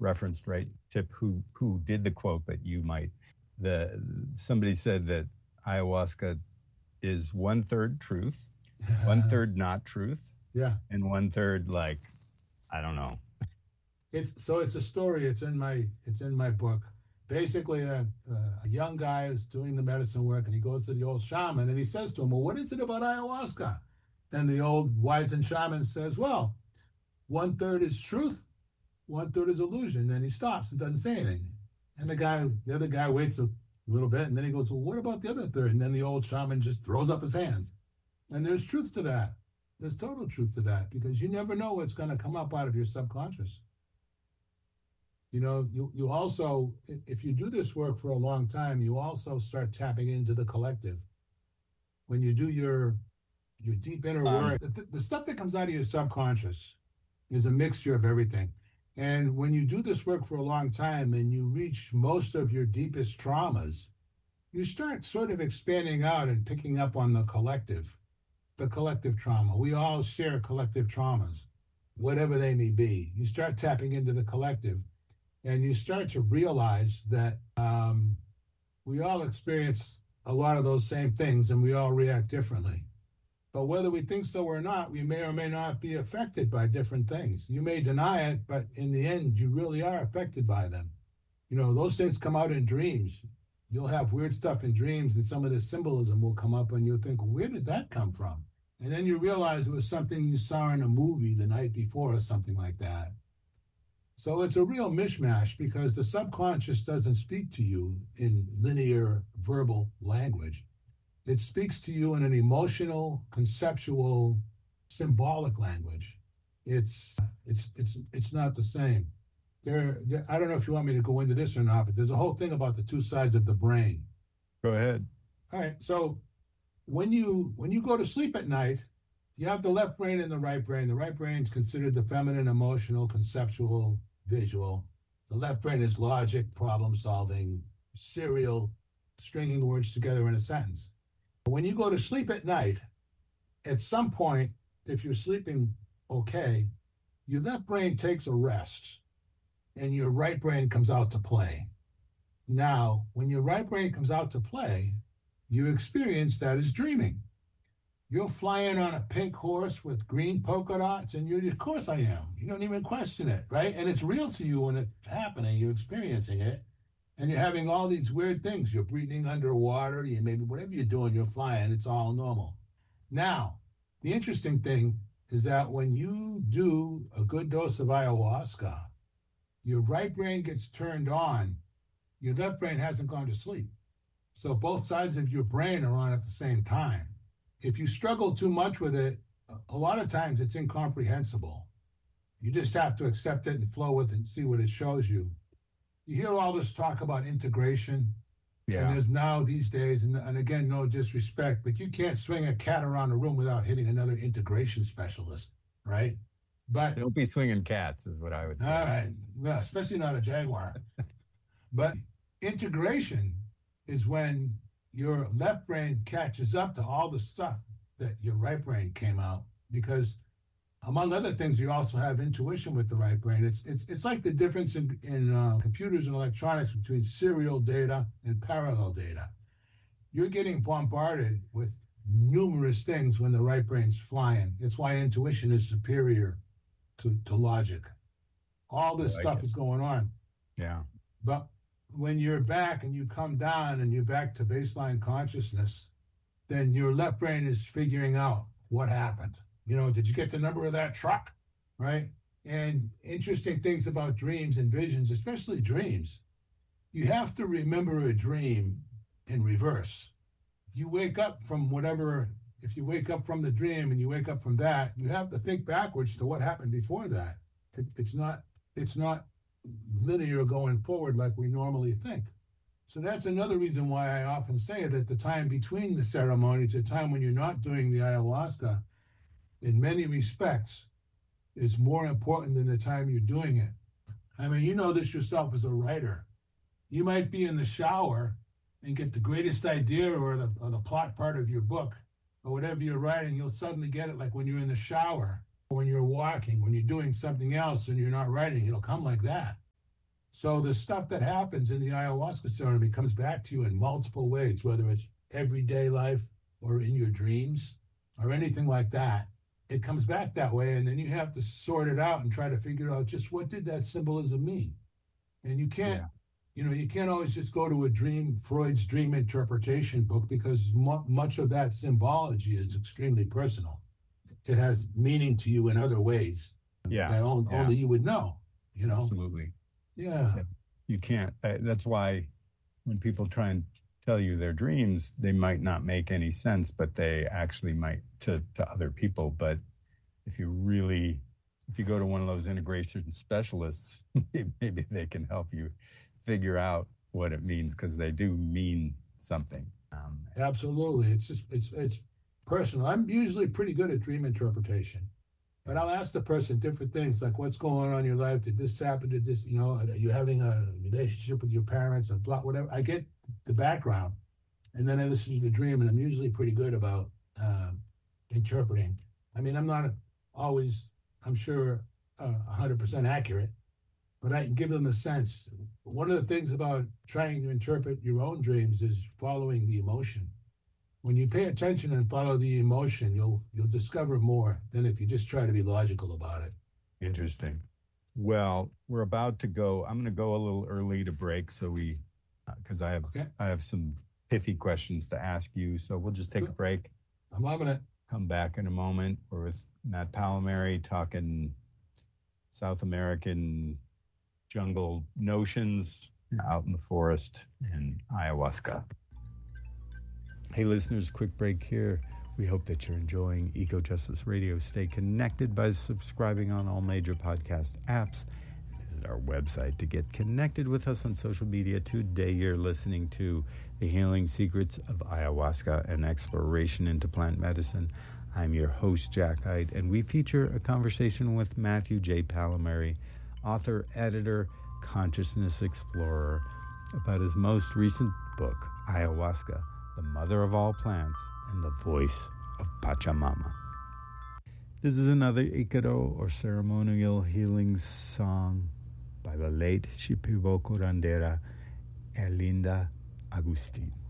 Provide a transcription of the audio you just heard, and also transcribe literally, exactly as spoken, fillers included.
referenced, right, Tip, who who did the quote, but you might. The somebody said that ayahuasca is one third truth, one third not truth, yeah, and one third like I don't know. It's so it's a story. It's in my it's in my book. Basically, a, a young guy is doing the medicine work, and he goes to the old shaman, and he says to him, "Well, what is it about ayahuasca?" And the old wizened shaman says, "Well, one third is truth, one third is illusion." Then he stops and doesn't say anything. And the guy, the other guy, waits a little bit, and then he goes, "Well, what about the other third?" And then the old shaman just throws up his hands. And there's truth to that. There's total truth to that because you never know what's going to come up out of your subconscious. You know, you, you also, if you do this work for a long time, you also start tapping into the collective. When you do your your deep inner Um, work, the, the stuff that comes out of your subconscious is a mixture of everything. And when you do this work for a long time and you reach most of your deepest traumas, you start sort of expanding out and picking up on the collective, the collective trauma. We all share collective traumas, whatever they may be. You start tapping into the collective. And you start to realize that um, we all experience a lot of those same things and we all react differently. But whether we think so or not, we may or may not be affected by different things. You may deny it, but in the end, you really are affected by them. You know, those things come out in dreams. You'll have weird stuff in dreams and some of the symbolism will come up and you'll think, where did that come from? And then you realize it was something you saw in a movie the night before or something like that. So it's a real mishmash because the subconscious doesn't speak to you in linear verbal language. It speaks to you in an emotional, conceptual, symbolic language. It's it's it's it's not the same. There, there, I don't know if you want me to go into this or not, but there's a whole thing about the two sides of the brain. Go ahead. All right. So when you when you go to sleep at night, you have the left brain and the right brain. The right brain is considered the feminine, emotional, conceptual, visual. The left brain is logic, problem solving, serial, stringing words together in a sentence. When you go to sleep at night, at some point, if you're sleeping okay, your left brain takes a rest and your right brain comes out to play. Now, when your right brain comes out to play, you experience that as dreaming. You're flying on a pink horse with green polka dots, and you're, of course I am. You don't even question it, right? And it's real to you when it's happening. You're experiencing it, and you're having all these weird things. You're breathing underwater. You maybe whatever you're doing, you're flying. It's all normal. Now, the interesting thing is that when you do a good dose of ayahuasca, your right brain gets turned on. Your left brain hasn't gone to sleep. So both sides of your brain are on at the same time. If you struggle too much with it, a lot of times it's incomprehensible. You just have to accept it and flow with it and see what it shows you. You hear all this talk about integration. Yeah. And there's now these days, and, and again, no disrespect, but you can't swing a cat around a room without hitting another integration specialist, right? But Don't be swinging cats is what I would say. all right, well, especially not a jaguar. But integration is when your left brain catches up to all the stuff that your right brain came out, because among other things, you also have intuition with the right brain. It's it's it's like the difference in in uh, computers and electronics between serial data and parallel data. You're getting bombarded with numerous things when the right brain's flying. It's why intuition is superior to, to logic. All this I like stuff it. is going on. Yeah. But when you're back and you come down and you're back to baseline consciousness, then your left brain is figuring out what happened. You know, did you get the number of that truck, right? And interesting things about dreams and visions, especially dreams. You have to remember a dream in reverse. You wake up from whatever, if you wake up from the dream and you wake up from that, you have to think backwards to what happened before that. It, it's not, it's not linear going forward like we normally think. So that's another reason why I often say that the time between the ceremonies, the time when you're not doing the ayahuasca, in many respects, is more important than the time you're doing it. I mean, you know this yourself as a writer. You might be in the shower and get the greatest idea or the, or the plot part of your book or whatever you're writing, you'll suddenly get it like when you're in the shower, or when you're walking, when you're doing something else and you're not writing, it'll come like that. So the stuff that happens in the ayahuasca ceremony comes back to you in multiple ways, whether it's everyday life or in your dreams or anything like that. It comes back that way, and then you have to sort it out and try to figure out just what did that symbolism mean. And you can't, yeah. you know, you can't always just go to a dream, Freud's dream interpretation book, because mu- much of that symbology is extremely personal. It has meaning to you in other ways yeah. that only, yeah. only you would know, you know? Absolutely. Yeah. yeah. You can't. Uh, that's why when people try and tell you their dreams, they might not make any sense, but they actually might to, to other people. But if you really, if you go to one of those integration specialists, maybe they can help you figure out what it means, because they do mean something. Um, Absolutely. It's just, it's, it's personal. I'm usually pretty good at dream interpretation, but I'll ask the person different things, like what's going on in your life? Did this happen? Did this, you know, are you having a relationship with your parents or blah, whatever? I get the background, and then I listen to the dream, and I'm usually pretty good about um, interpreting. I mean, I'm not always, I'm sure, uh, one hundred percent accurate, but I can give them a sense. One of the things about trying to interpret your own dreams is following the emotion. When you pay attention and follow the emotion, you'll you'll discover more than if you just try to be logical about it. Interesting. Well, we're about to go. I'm going to go a little early to break, so we, because uh, I have okay. I have some pithy questions to ask you. So we'll just take Good. a break. I'm loving it. Come back in a moment. We're with Matt Palmieri talking South American jungle notions out in the forest and ayahuasca. Hey listeners, quick break here. We hope that you're enjoying Eco Justice Radio. Stay connected by subscribing on all major podcast apps. Visit our website to get connected with us on social media. Today you're listening to The Healing Secrets of Ayahuasca and Exploration into Plant Medicine. I'm your host, Jack Ide, and we feature a conversation with Matthew J. Palmieri, author, editor, consciousness explorer, about his most recent book, Ayahuasca, the Mother of All Plants and the Voice of Pachamama. This is another Ikaro, or ceremonial healing song, by the late Shipibo curandera Erlinda Agustin.